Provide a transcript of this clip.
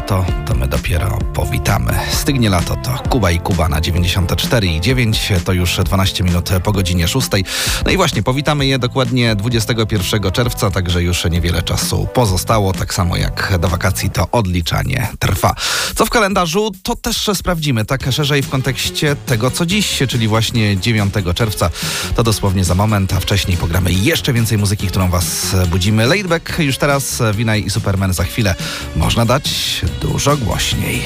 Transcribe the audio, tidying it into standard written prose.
lato, to my dopiero powitamy. Stygnie lato to Kuba i Kuba na 94,9, to już 12 minut po godzinie 6. No i właśnie, powitamy je dokładnie 21 czerwca, także już niewiele czasu pozostało, tak samo jak do wakacji to odliczanie trwa. Co w kalendarzu, to też sprawdzimy, tak szerzej w kontekście tego, co dziś, czyli właśnie 9 czerwca. To dosłownie za moment, a wcześniej pogramy jeszcze więcej muzyki, którą was budzimy. Laidback już teraz, Vinaj i Superman za chwilę. Można dać dużo głośniej.